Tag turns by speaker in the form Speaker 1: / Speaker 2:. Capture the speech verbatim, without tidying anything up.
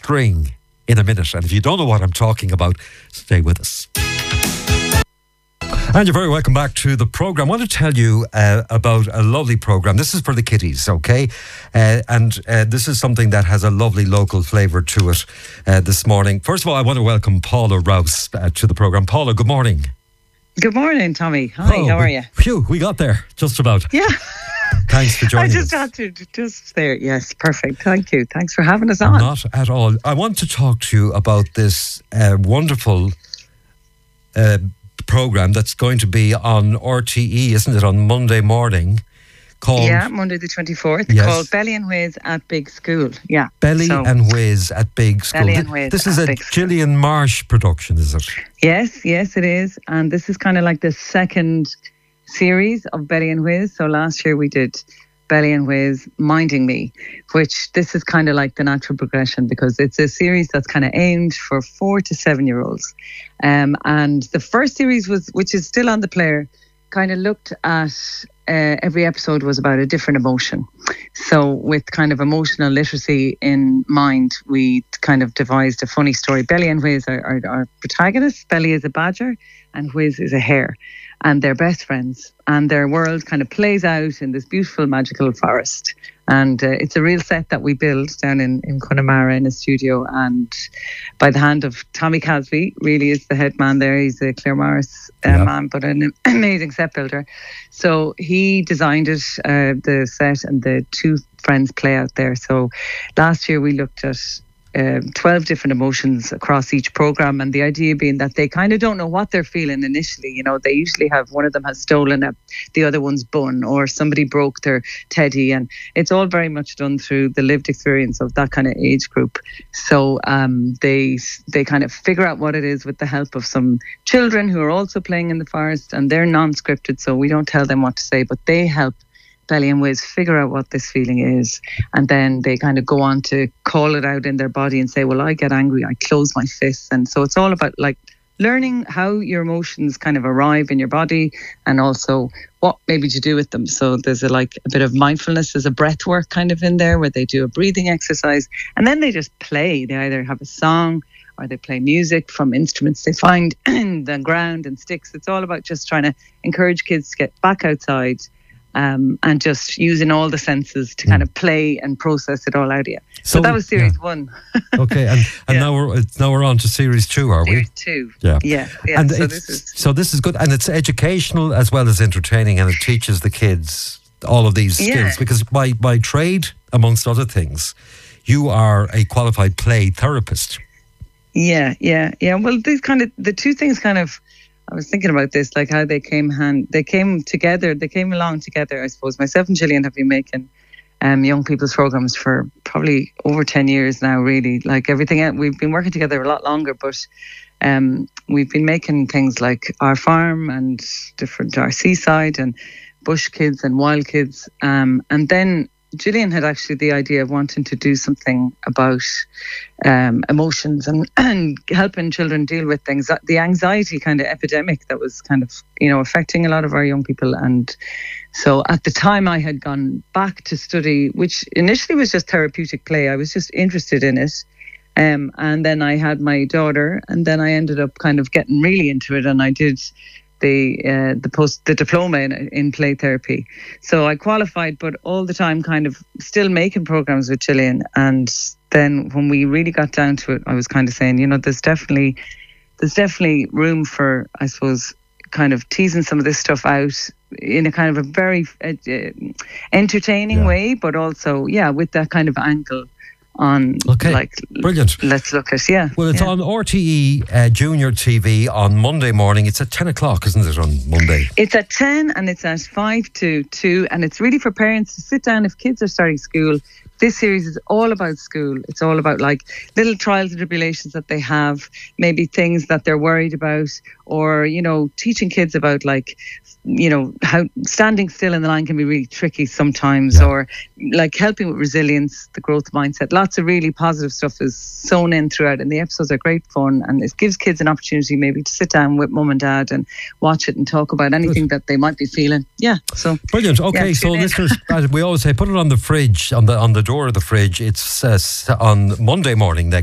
Speaker 1: string in a minute. And if you don't know what I'm talking about, stay with us. And you're very welcome back to the programme. I want to tell you uh, about a lovely programme. This is for the kiddies, okay? Uh, and uh, this is something that has a lovely local flavour to it uh, this morning. First of all, I want to welcome Paula Rouse uh, to the programme. Paula, good morning.
Speaker 2: Good morning, Tommy. Hi,
Speaker 1: oh,
Speaker 2: how are you?
Speaker 1: Phew, we got there, just about.
Speaker 2: Yeah.
Speaker 1: Thanks for joining us.
Speaker 2: I just
Speaker 1: us.
Speaker 2: had to, just there. Yes, perfect. Thank you. Thanks for having us on.
Speaker 1: Not at all. I want to talk to you about this uh, wonderful uh, programme that's going to be on R T E, isn't it, on Monday morning? Called,
Speaker 2: yeah, Monday the twenty-fourth.
Speaker 1: Yes.
Speaker 2: Called Belly and Whiz at Big School. Yeah.
Speaker 1: Belly
Speaker 2: so,
Speaker 1: and Whiz at Big School.
Speaker 2: Belly and Whiz
Speaker 1: This is
Speaker 2: at
Speaker 1: a
Speaker 2: Big School.
Speaker 1: Gillian Marsh production, is it?
Speaker 2: Yes, yes, it is. And this is kind of like the second series of Belly and Whiz. So last year we did Belly and Whiz Minding Me, which this is kind of like the natural progression because it's a series that's kind of aimed for four to seven year olds. Um, and the first series was, which is still on the player, kind of looked at uh, every episode was about a different emotion. So with kind of emotional literacy in mind, we kind of devised a funny story. Belly and Whiz are, are, are protagonists. Belly is a badger and Whiz is a hare. And they're best friends. And their world kind of plays out in this beautiful, magical forest. And uh, it's a real set that we build down in, in Connemara in a studio. And by the hand of Tommy Casby, really is the head man there. He's a Claire Morris uh, yeah. man, but an amazing set builder. So he designed it, uh, the set, and the two friends play out there. So last year we looked at Um, twelve different emotions across each program, and the idea being that they kind of don't know what they're feeling initially. You know, they usually have one of them has stolen a, the other one's bun, or somebody broke their teddy, and it's all very much done through the lived experience of that kind of age group. So um, they they kind of figure out what it is with the help of some children who are also playing in the forest, and they're non-scripted, so we don't tell them what to say, but they help Belly and Whiz figure out what this feeling is, and then they kind of go on to call it out in their body and say, well, I get angry, I close my fists. And so it's all about like learning how your emotions kind of arrive in your body, and also what maybe to do with them. So there's a like a bit of mindfulness, there's a breath work kind of in there where they do a breathing exercise, and then they just play. They either have a song or they play music from instruments they find in the ground and sticks. It's all about just trying to encourage kids to get back outside, Um, and just using all the senses to mm. kind of play and process it all out of you. So, so that was series yeah. one.
Speaker 1: Okay, and, and yeah. now we're now we're on to series two, are
Speaker 2: series
Speaker 1: we?
Speaker 2: Series two.
Speaker 1: Yeah,
Speaker 2: yeah, yeah.
Speaker 1: And
Speaker 2: so this is
Speaker 1: so this is good, and it's educational as well as entertaining, and it teaches the kids all of these skills. Yeah. Because by by trade, amongst other things, you are a qualified play therapist.
Speaker 2: Yeah, yeah, yeah. Well, these kind of the two things kind of. I was thinking about this, like how they came hand, they came together, they came along together. I suppose myself and Gillian have been making um, young people's programs for probably over ten years now. Really, like everything else, we've been working together a lot longer, but um, we've been making things like Our Farm and different Our Seaside and Bush Kids and Wild Kids, um, and then Gillian had actually the idea of wanting to do something about um, emotions and, and helping children deal with things, the anxiety kind of epidemic that was kind of, you know, affecting a lot of our young people. And so at the time I had gone back to study, which initially was just therapeutic play. I was just interested in it. Um, and then I had my daughter, and then I ended up kind of getting really into it, and I did the uh, the post the diploma in, in play therapy. So I qualified, but all the time kind of still making programs with Gillian. And then when we really got down to it, I was kind of saying, you know, there's definitely there's definitely room for, I suppose, kind of teasing some of this stuff out in a kind of a very uh, entertaining yeah. way, but also, yeah, with that kind of angle on,
Speaker 1: okay,
Speaker 2: like,
Speaker 1: brilliant.
Speaker 2: Let's look at, yeah.
Speaker 1: Well, it's
Speaker 2: yeah.
Speaker 1: on R T E uh, Junior T V on Monday morning. It's at ten o'clock, isn't it, on Monday?
Speaker 2: It's at ten and it's at five to two, and it's really for parents to sit down if kids are starting school. This series is all about school. It's all about like little trials and tribulations that they have, maybe things that they're worried about, or, you know, teaching kids about, like, you know, how standing still in the line can be really tricky sometimes, yeah. or like helping with resilience, the growth mindset. Lots of really positive stuff is sewn in throughout, and the episodes are great fun, and it gives kids an opportunity maybe to sit down with mum and dad and watch it and talk about anything Good. that they might be feeling. Yeah, so
Speaker 1: brilliant. Okay,
Speaker 2: yeah,
Speaker 1: so listeners, we always say put it on the fridge, on the on the door of the fridge. It's uh, on Monday morning next